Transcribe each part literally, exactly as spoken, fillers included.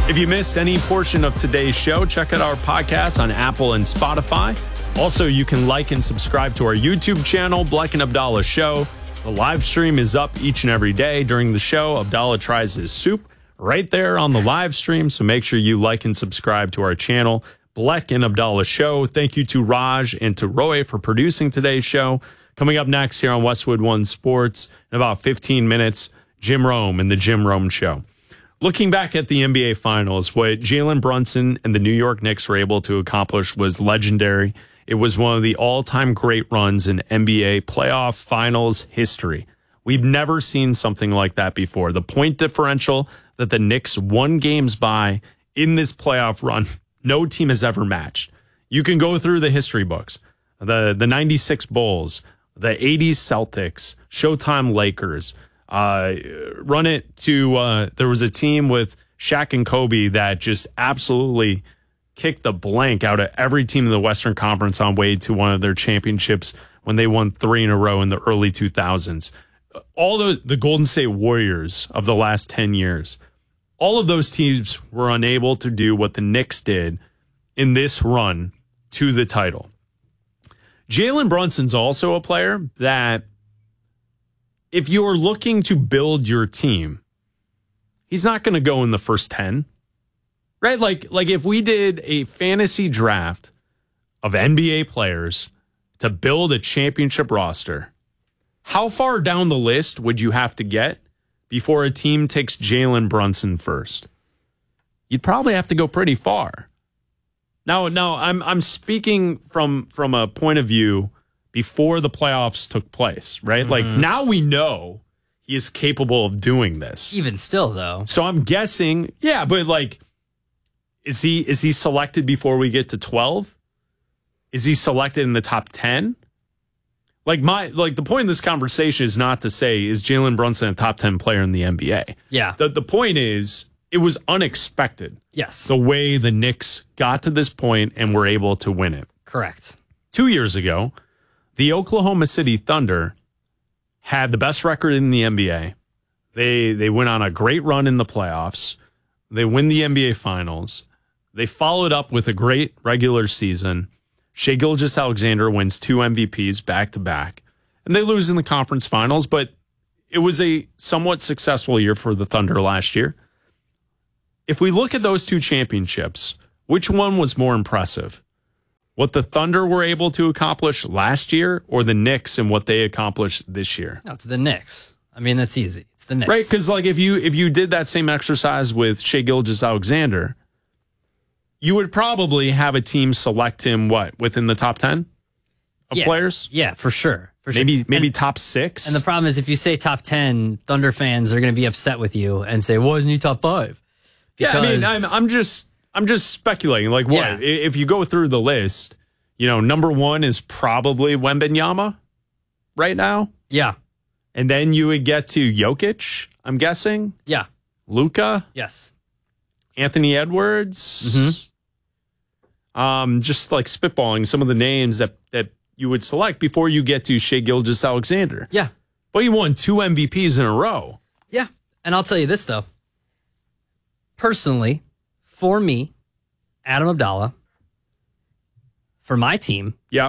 If you missed any portion of today's show, check out our podcast on Apple and Spotify. Also, you can like and subscribe to our YouTube channel, Bleck and Abdallah Show. The live stream is up each and every day. During the show, Abdallah tries his soup right there on the live stream, so make sure you like and subscribe to our channel, Bleck and Abdallah Show. Thank you to Raj and to Roy for producing today's show. Coming up next here on Westwood One Sports, in about fifteen minutes, Jim Rome and the Jim Rome Show. Looking back at the N B A Finals, what Jalen Brunson and the New York Knicks were able to accomplish was legendary. It was one of the all-time great runs in N B A playoff finals history. We've never seen something like that before. The point differential that the Knicks won games by in this playoff run, no team has ever matched. You can go through the history books, the, the ninety-six Bulls, the eighties Celtics, Showtime Lakers. Uh, run it to, uh, there was a team with Shaq and Kobe that just absolutely kicked the blank out of every team in the Western Conference on way to one of their championships when they won three in a row in the early two thousands. All the, the Golden State Warriors of the last ten years, all of those teams were unable to do what the Knicks did in this run to the title. Jalen Brunson's also a player that, if you're looking to build your team, he's not going to go in the first ten, right? Like, like if we did a fantasy draft of N B A players to build a championship roster, how far down the list would you have to get before a team takes Jalen Brunson first? You'd probably have to go pretty far. Now, now I'm I'm speaking from from a point of view before the playoffs took place, right? Mm-hmm. Like, now we know he is capable of doing this. Even still, though. So I'm guessing, yeah, but like, is he is he selected before we get to twelve? Is he selected in the top ten? Like, my like the point of this conversation is not to say, is Jalen Brunson a top ten player in the N B A? Yeah. The, the point is, it was unexpected. Yes. The way the Knicks got to this point and were able to win it. Correct. Two years ago, the Oklahoma City Thunder had the best record in the N B A. They they went on a great run in the playoffs. They win the N B A Finals. They followed up with a great regular season. Shai Gilgeous-Alexander wins two M V Ps back-to-back. And they lose in the conference finals, but it was a somewhat successful year for the Thunder last year. If we look at those two championships, which one was more impressive? What the Thunder were able to accomplish last year, or the Knicks and what they accomplished this year? No, it's the Knicks. I mean, that's easy. It's the Knicks. Right, because like if you if you did that same exercise with Shai Gilgeous-Alexander, you would probably have a team select him, what, within the top ten of yeah. players? Yeah, for sure. For maybe sure. maybe and, top six? And the problem is, if you say top ten, Thunder fans are going to be upset with you and say, why isn't he top five? Because, yeah, I mean, I'm, I'm just I'm just speculating. Like, what? Yeah. If you go through the list, you know, number one is probably Wembanyama right now. Yeah. And then you would get to Jokic, I'm guessing. Yeah. Luka. Yes. Anthony Edwards. Mm-hmm. Um, just like spitballing some of the names that, that you would select before you get to Shai Gilgeous-Alexander. Yeah. But he won two M V Ps in a row. Yeah. And I'll tell you this, though. Personally, for me, Adam Abdallah, for my team, yeah,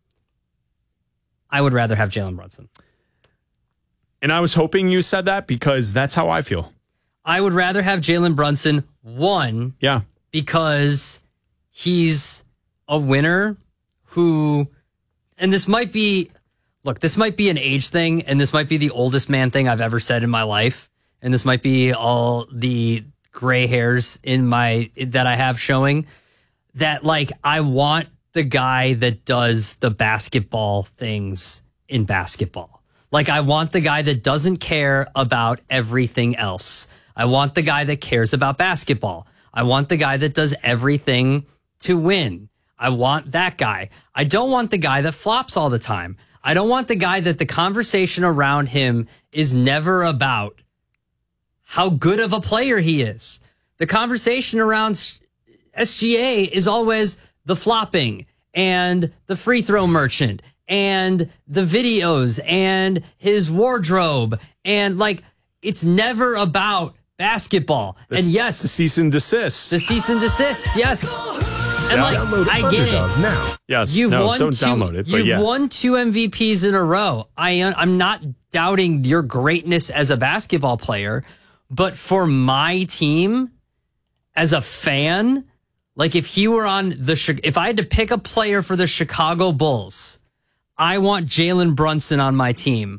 I would rather have Jalen Brunson. And I was hoping you said that because that's how I feel. I would rather have Jalen Brunson, one, yeah, because he's a winner who, and this might be, look, this might be an age thing, and this might be the oldest man thing I've ever said in my life, and this might be all the gray hairs in my that I have showing, that like I want the guy that does the basketball things in basketball. Like, I want the guy that doesn't care about everything else. I want the guy that cares about basketball. I want the guy that does everything to win. I want that guy. I don't want the guy that flops all the time. I don't want the guy that the conversation around him is never about how good of a player he is. The conversation around S G A is always the flopping and the free throw merchant and the videos and his wardrobe. And like, it's never about basketball. The and s- yes, the cease and desist. the cease and desist. Yes. And like, Download I get it. Thunderdog now. Yes. You've no, won don't two, download it. But You've yeah. won two M V Ps in a row. I, I'm not doubting your greatness as a basketball player, but for my team, as a fan, like if he were on the, Chi- if I had to pick a player for the Chicago Bulls, I want Jalen Brunson on my team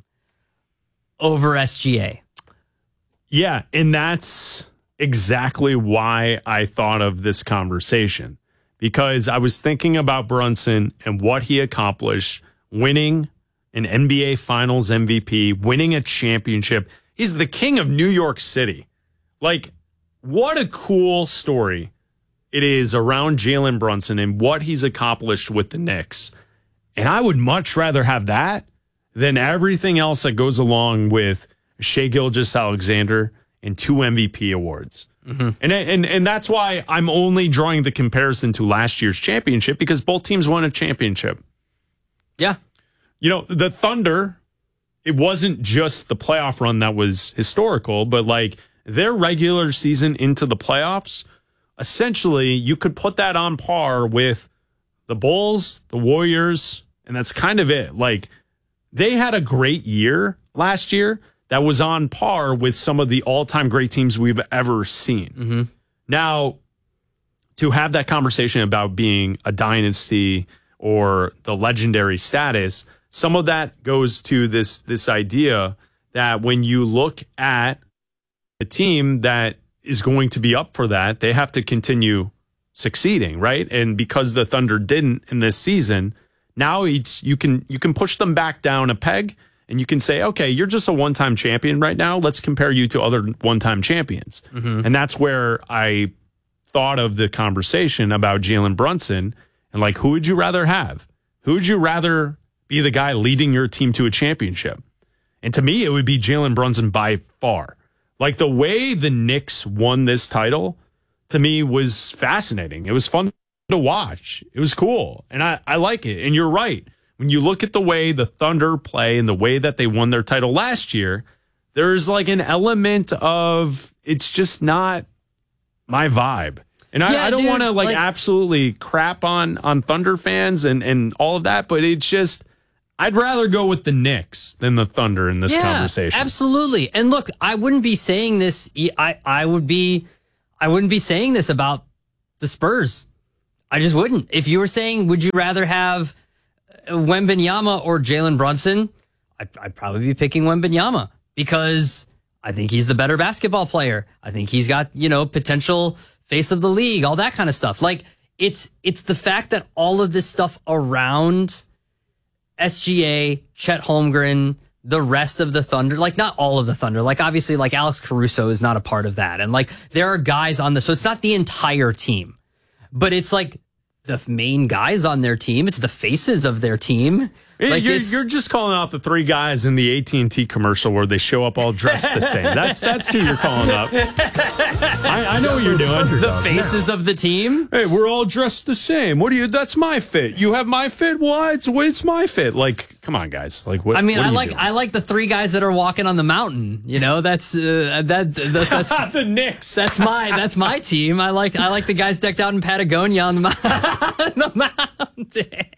over S G A. Yeah, and that's exactly why I thought of this conversation, because I was thinking about Brunson and what he accomplished, winning an N B A Finals M V P, winning a championship. He's the king of New York City. Like, what a cool story it is around Jalen Brunson and what he's accomplished with the Knicks. And I would much rather have that than everything else that goes along with Shai Gilgeous-Alexander and two M V P awards. Mm-hmm. And, and and that's why I'm only drawing the comparison to last year's championship, because both teams won a championship. Yeah. You know, the Thunder, it wasn't just the playoff run that was historical, but like their regular season into the playoffs, essentially you could put that on par with the Bulls, the Warriors, and that's kind of it. Like, they had a great year last year that was on par with some of the all-time great teams we've ever seen. Mm-hmm. Now, to have that conversation about being a dynasty or the legendary status, some of that goes to this, this idea that when you look at a team that is going to be up for that, they have to continue succeeding, right? And because the Thunder didn't in this season, now it's you can you can push them back down a peg, and you can say, okay, you're just a one-time champion right now. Let's compare you to other one-time champions. Mm-hmm. And that's where I thought of the conversation about Jalen Brunson and like, who would you rather have? Who would you rather be the guy leading your team to a championship? And to me, it would be Jalen Brunson by far. Like, the way the Knicks won this title, to me, was fascinating. It was fun to watch. It was cool. And I, I like it. And you're right. When you look at the way the Thunder play and the way that they won their title last year, there's like an element of it's just not my vibe. And I, Yeah, I don't dude, want to like, like- absolutely crap on, on Thunder fans and, and all of that, but it's just, I'd rather go with the Knicks than the Thunder in this Yeah, conversation. absolutely. And look, I wouldn't be saying this. I, I would be, I wouldn't be saying this about the Spurs. I just wouldn't. If you were saying, would you rather have Wembanyama or Jalen Brunson? I'd, I'd probably be picking Wembanyama because I think he's the better basketball player. I think he's got, you know, potential face of the league, all that kind of stuff. Like, it's, it's the fact that all of this stuff around S G A, Chet Holmgren, the rest of the Thunder, like not all of the Thunder, like obviously like Alex Caruso is not a part of that. And like there are guys on the, so it's not the entire team, but it's like the main guys on their team. It's the faces of their team. Like you're, it's, you're just calling out the three guys in the A T and T commercial where they show up all dressed the same. That's that's who you're calling up. I, I know what you're doing. the faces of the team. Hey, we're all dressed the same. What do you? That's my fit. You have my fit. Well, it's it's my fit. Like, come on, guys. Like, what? I mean, what are I you like doing? I like the three guys that are walking on the mountain. You know, that's uh, that, that that's the Knicks. that's my that's my team. I like I like the guys decked out in Patagonia on the mountain. on the mountain.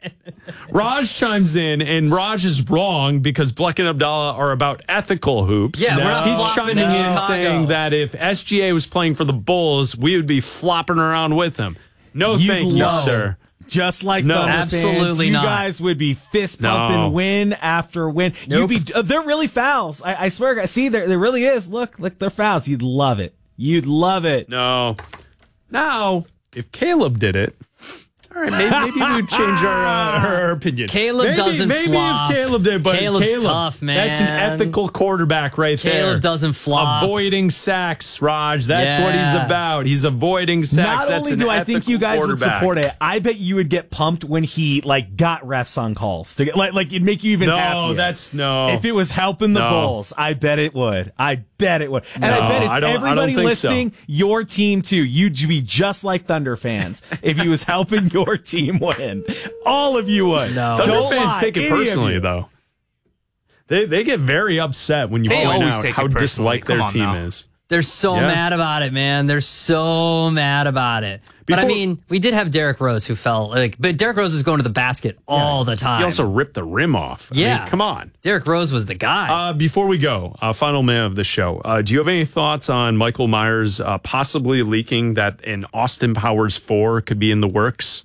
Raj chimes in, and Raj is wrong because Bleck and Abdallah are about ethical hoops. Yeah, we're not He's flopping chiming in in Chicago. saying that if S G A was playing for the Bulls, we would be flopping around with him. No, You'd thank you, love- sir. Just like No. Thunder Absolutely fans, you not. guys would be fist pumping No. win after win. Nope. You'd be. Uh, they're really fouls. I, I swear. guys. See, there there really is. Look, look, they're fouls. You'd love it. You'd love it. No. Now, if Caleb did it, all right, maybe, maybe we would change our, uh, our opinion. Caleb maybe, doesn't maybe flop. if Caleb did, but Caleb's Caleb, tough, man. That's an ethical quarterback right there. Caleb doesn't flop. Avoiding sacks, Raj. That's what he's Yeah. about. He's avoiding sacks. Not That's only an do I think ethical you guys would quarterback. support it, I bet you would get pumped when he like got refs on calls to get like like it'd make you even No, happier. that's no. If it was helping the No. Bulls, I bet it would. I bet it would. And I No, bet it's I don't- I don't everybody think so. listening, your team too. You'd be just like Thunder fans if he was helping your team win. All of you would. No. Thunder Don't fans lie, take it any of personally, you. though. They they get very upset when you They point always out take how it personally. disliked their Come on team now. is. They're so Yeah. mad about it, man. They're so mad about it. But I Before- mean, we did have Derrick Rose who fell. Like, but Derrick Rose was going to the basket all the time. He also ripped the rim off. I mean, yeah, come on. Derrick Rose was the guy. Uh, before we go, uh, final minute of the show. Uh, do you have any thoughts on Michael Myers uh, possibly leaking that an Austin Powers four could be in the works?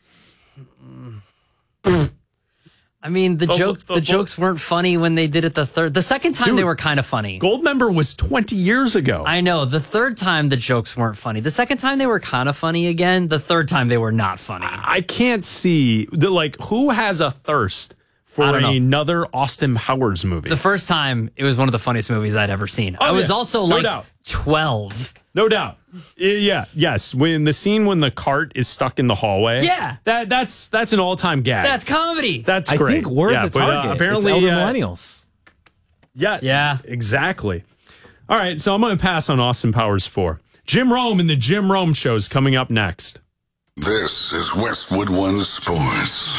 I mean, the The- jokes the- the jokes weren't funny when they did it the third. The second time Dude, they were kind of funny. Goldmember was twenty years ago. I know. The third time the jokes weren't funny. The second time they were kind of funny again. The third time they were not funny. I can't see the like who has a thirst for I don't know. another Austin Powers movie. The first time it was one of the funniest movies I'd ever seen. Oh, I was yeah. also No like doubt. twelve. No doubt. Yeah, yes. When the scene when the cart is stuck in the hallway. Yeah. That that's that's an all-time gag. That's comedy. That's I great. think we're yeah, the but, uh, target. apparently it's elder uh, millennials. Yeah. Yeah. Exactly. All right, so I'm going to pass on Austin Powers four. Jim Rome and the Jim Rome Show is coming up next. This is Westwood One Sports.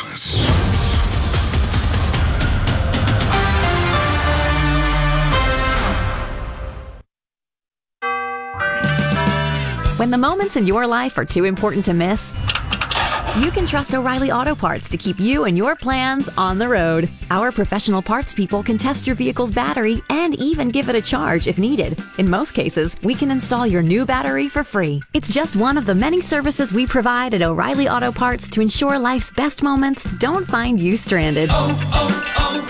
When the moments in your life are too important to miss, you can trust O'Reilly Auto Parts to keep you and your plans on the road. Our professional parts people can test your vehicle's battery and even give it a charge if needed. In most cases, we can install your new battery for free. It's just one of the many services we provide at O'Reilly Auto Parts to ensure life's best moments don't find you stranded. Oh,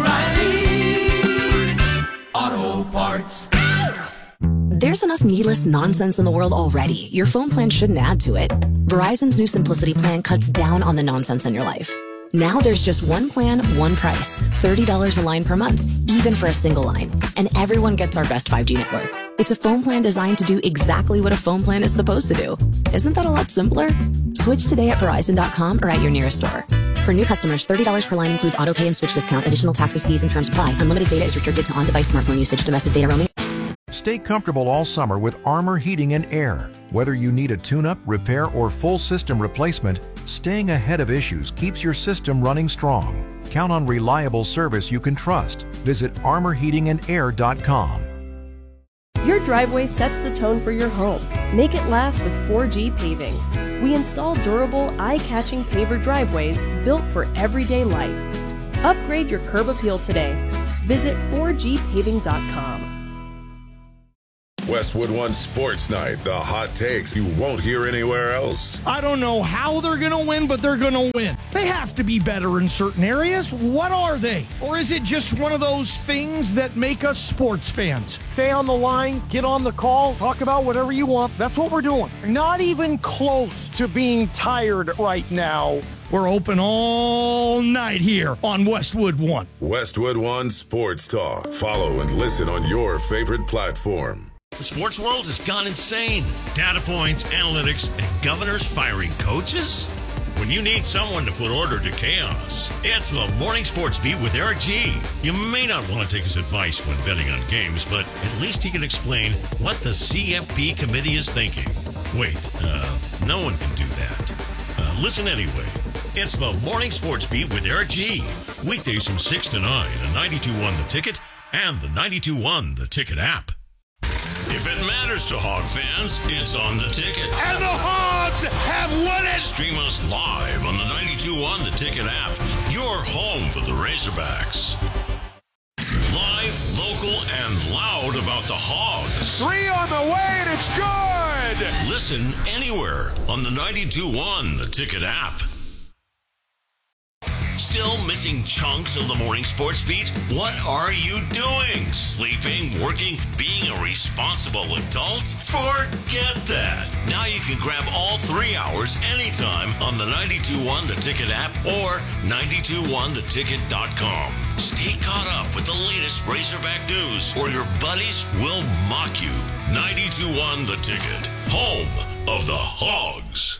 oh, oh, O'Reilly Auto Parts. There's enough needless nonsense in the world already. Your phone plan shouldn't add to it. Verizon's new Simplicity plan cuts down on the nonsense in your life. Now there's just one plan, one price. thirty dollars a line per month, even for a single line. And everyone gets our best five G network. It's a phone plan designed to do exactly what a phone plan is supposed to do. Isn't that a lot simpler? Switch today at Verizon dot com or at your nearest store. For new customers, thirty dollars per line includes auto pay and switch discount. Additional taxes, fees, and terms apply. Unlimited data is restricted to on-device smartphone usage. Domestic data roaming. Stay comfortable all summer with Armor Heating and Air. Whether you need a tune-up, repair, or full system replacement, staying ahead of issues keeps your system running strong. Count on reliable service you can trust. Visit armor heating and air dot com. Your driveway sets the tone for your home. Make it last with four G Paving. We install durable, eye-catching paver driveways built for everyday life. Upgrade your curb appeal today. Visit four G paving dot com. Westwood One Sports Night, the hot takes you won't hear anywhere else. I don't know how they're going to win, but they're going to win. They have to be better in certain areas. What are they? Or is it just one of those things that make us sports fans? Stay on the line, get on the call, talk about whatever you want. That's what we're doing. Not even close to being tired right now. We're open all night here on Westwood One. Westwood One Sports Talk. Follow and listen on your favorite platform. The sports world has gone insane. Data points, analytics, and governors firing coaches? When you need someone to put order to chaos, it's the Morning Sports Beat with Eric G. You may not want to take his advice when betting on games, but at least he can explain what the C F P committee is thinking. Wait, uh, no one can do that. Uh, listen anyway. It's the Morning Sports Beat with Eric G. Weekdays from six to nine on ninety-two point one The Ticket and the ninety-two point one The Ticket app. If it matters to Hog fans, it's on The Ticket. And the Hogs have won it! Stream us live on the ninety-two point one The Ticket app, your home for the Razorbacks. Live, local, and loud about the Hogs. Three on the way, and it's good! Listen anywhere on the ninety-two point one The Ticket app. Still missing chunks of the Morning Sports Beat? What are you doing? Sleeping, working, being a responsible adult? Forget that. Now you can grab all three hours anytime on the ninety-two point one The Ticket app or ninety-two point one the ticket dot com. Stay caught up with the latest Razorback news or your buddies will mock you. ninety-two point one The Ticket, home of the Hogs.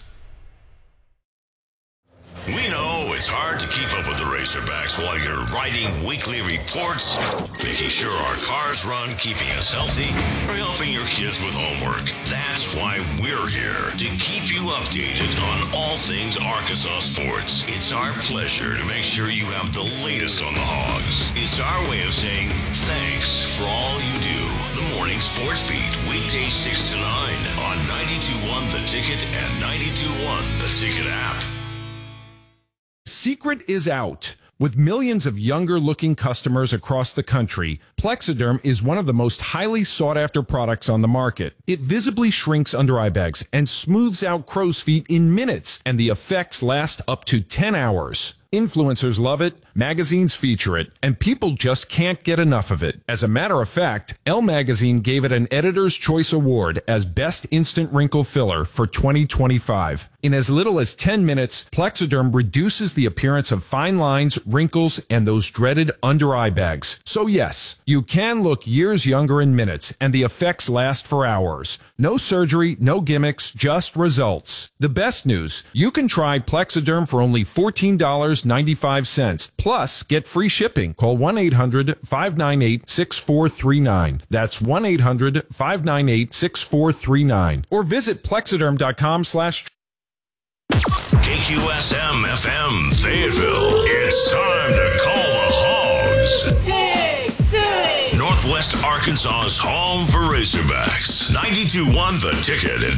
We know it's hard to keep up with the Razorbacks while you're writing weekly reports, making sure our cars run, keeping us healthy, or helping your kids with homework. That's why we're here, to keep you updated on all things Arkansas sports. It's our pleasure to make sure you have the latest on the Hogs. It's our way of saying thanks for all you do. The Morning Sports Beat, weekdays six to nine on ninety-two point one The Ticket and ninety-two point one The Ticket app. Secret is out. With millions of younger-looking customers across the country, Plexiderm is one of the most highly sought-after products on the market. It visibly shrinks under-eye bags and smooths out crow's feet in minutes, and the effects last up to ten hours. Influencers love it, magazines feature it, and people just can't get enough of it. As a matter of fact, Elle Magazine gave it an Editor's Choice Award as Best Instant Wrinkle Filler for twenty twenty-five. In as little as ten minutes, Plexiderm reduces the appearance of fine lines, wrinkles, and those dreaded under-eye bags. So yes, you can look years younger in minutes, and the effects last for hours. No surgery, no gimmicks, just results. The best news, you can try Plexiderm for only fourteen dollars and ninety-five cents. Plus, get free shipping. Call one eight hundred, five nine eight, six four three nine. That's one eight hundred, five nine eight, six four three nine. Or visit plexiderm.com slash... K Q S M F M Fayetteville. It's time to call the Hogs. Pig City! Northwest Arkansas's home for Razorbacks. ninety-two point one The Ticket.